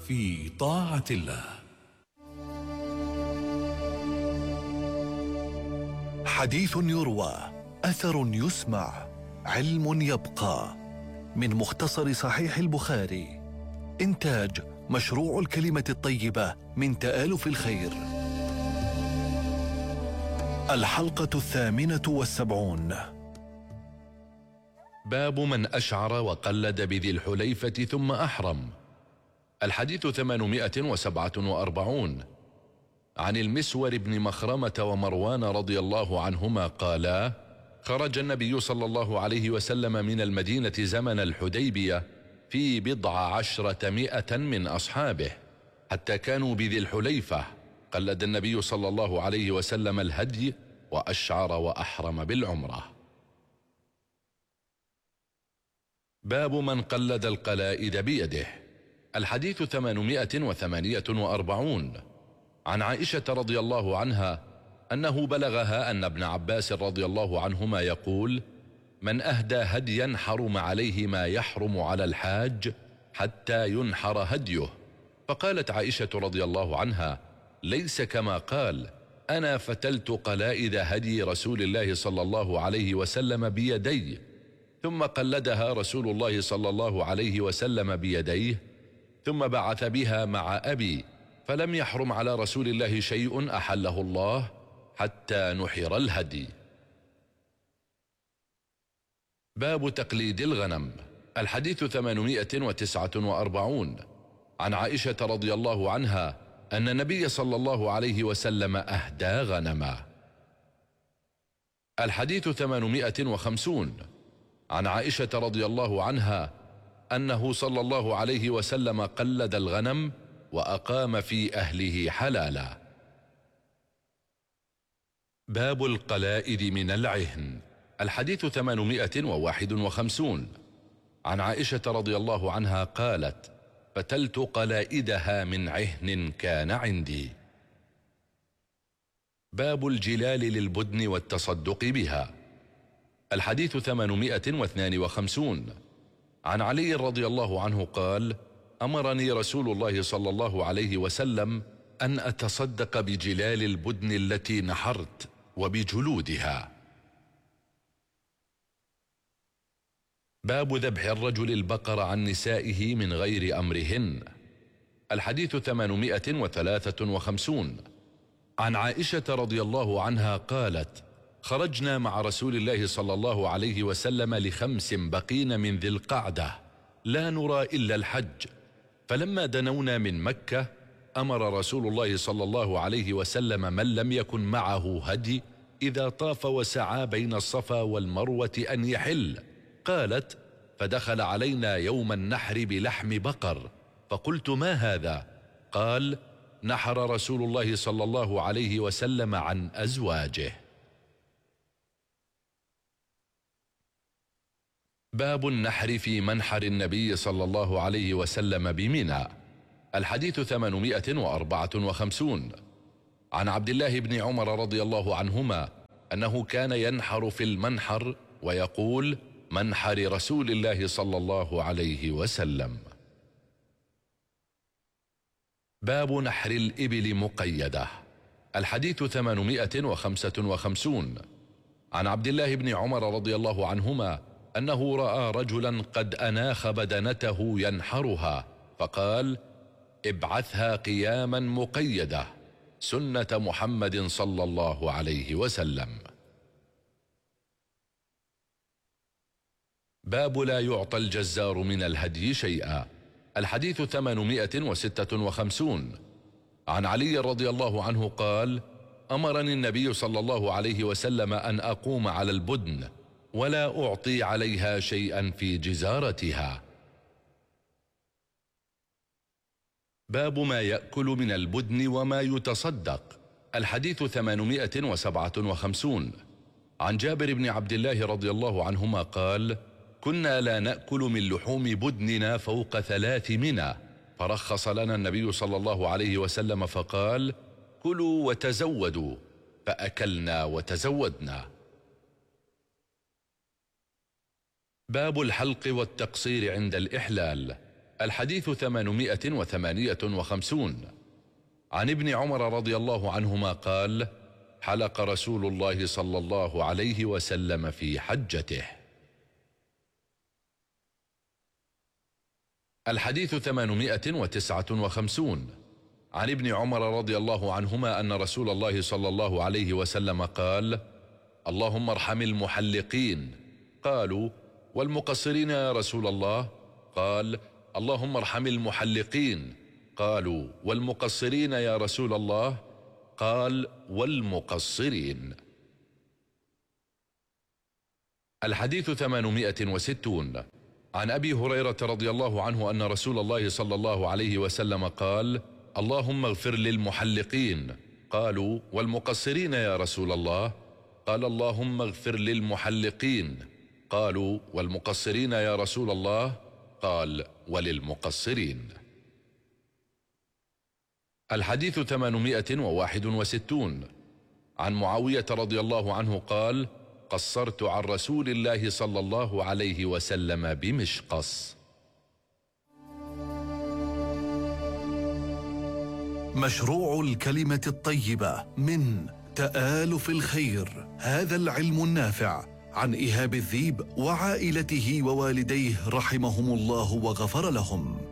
في طاعة الله. حديث يروى، أثر يسمع، علم يبقى. من مختصر صحيح البخاري. إنتاج مشروع الكلمة الطيبة من تآلف الخير. الحلقة 78. باب من أشعر وقلد بذي الحليفة ثم أحرم. الحديث 847. عن المسور بن مخرمة ومروان رضي الله عنهما قالا: خرج النبي صلى الله عليه وسلم من المدينة زمن الحديبية في 100 من أصحابه، حتى كانوا بذي الحليفة. قلد النبي صلى الله عليه وسلم الهدي وأشعر وأحرم بالعمرة. باب من قلد القلائد بيده. الحديث 848. عن عائشة رضي الله عنها أنه بلغها أن ابن عباس رضي الله عنهما يقول: من أهدى هديا حرم عليه ما يحرم على الحاج حتى ينحر هديه. فقالت عائشة رضي الله عنها: ليس كما قال: أنا فتلت قلائد هدي رسول الله صلى الله عليه وسلم بيدي، ثم قلدها رسول الله صلى الله عليه وسلم بيديه، ثم بعث بها مع أبي، فلم يحرم على رسول الله شيء أحله الله حتى نحر الهدي. باب تقليد الغنم. الحديث 849. عن عائشة رضي الله عنها أن النبي صلى الله عليه وسلم أهدى غنما. الحديث 850. عن عائشة رضي الله عنها أنه صلى الله عليه وسلم قلد الغنم وأقام في أهله حلالا. باب القلائد من العهن. الحديث 851. عن عائشة رضي الله عنها قالت: فتلت قلائدها من عهن كان عندي. باب الجلال للبدن والتصدق بها. الحديث 852. عن علي رضي الله عنه قال: أمرني رسول الله صلى الله عليه وسلم أن أتصدق بجلال البدن التي نحرت وبجلودها. باب ذبح الرجل البقر عن نسائه من غير أمرهن. الحديث 853. عن عائشة رضي الله عنها قالت: خرجنا مع رسول الله صلى الله عليه وسلم ل5 بقين من ذي القعدة لا نرى إلا الحج، فلما دنونا من مكة أمر رسول الله صلى الله عليه وسلم من لم يكن معه هدي إذا طاف وسعى بين الصفا والمروة أن يحل. قالت: فدخل علينا يوم النحر بلحم بقر، فقلت: ما هذا؟ قال: نحر رسول الله صلى الله عليه وسلم عن أزواجه. باب النحر في منحر النبي صلى الله عليه وسلم بمنى. الحديث 854. عن عبد الله بن عمر رضي الله عنهما أنه كان ينحر في المنحر ويقول: منحر رسول الله صلى الله عليه وسلم. باب نحر الإبل مقيدة. الحديث 855. عن عبد الله بن عمر رضي الله عنهما أنه رأى رجلا قد أناخ بدنته ينحرها، فقال: ابعثها قياما مقيدة، سنة محمد صلى الله عليه وسلم. باب لا يعطى الجزار من الهدي شيئا. الحديث 856. عن علي رضي الله عنه قال: أمرني النبي صلى الله عليه وسلم أن أقوم على البدن ولا أعطي عليها شيئا في جزارتها. باب ما يأكل من البدن وما يتصدق. الحديث 857. عن جابر بن عبد الله رضي الله عنهما قال: كنا لا نأكل من لحوم بدننا فوق 3 منى، فرخص لنا النبي صلى الله عليه وسلم فقال: كلوا وتزودوا، فأكلنا وتزودنا. باب الحلق والتقصير عند الإحلال. الحديث 858. عن ابن عمر رضي الله عنهما قال: حلق رسول الله صلى الله عليه وسلم في حجته. الحديث 859. عن ابن عمر رضي الله عنهما أن رسول الله صلى الله عليه وسلم قال: اللهم ارحم المحلقين. قالوا: والمقصرين يا رسول الله؟ قال: اللهم ارحم المحلقين. قالوا: والمقصرين يا رسول الله؟ قال: والمقصرين. الحديث 860. عن أبي هريرة رضي الله عنه أن رسول الله صلى الله عليه وسلم قال: اللهم اغفر للمحلقين. قالوا: والمقصرين يا رسول الله؟ قال: اللهم اغفر للمحلقين. قالوا: والمقصرين يا رسول الله؟ قال: وللمقصرين. الحديث 861. عن معاوية رضي الله عنه قال: قصرت عن رسول الله صلى الله عليه وسلم بمشقص. مشروع الكلمة الطيبة من تآلف الخير، هذا العلم النافع عن إيهاب الذيب وعائلته ووالديه رحمهم الله وغفر لهم.